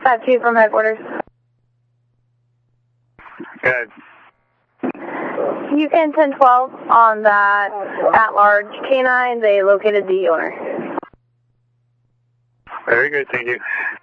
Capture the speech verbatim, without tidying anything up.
five two from headquarters. Good. You can ten twelve on that at-large canine. They located the owner. Very good, thank you.